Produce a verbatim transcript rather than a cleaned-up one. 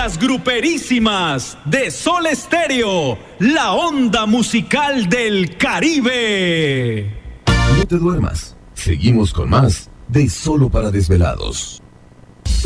las gruperísimas de Sol Estéreo, la onda musical del Caribe. No te duermas, seguimos con más de Solo para Desvelados.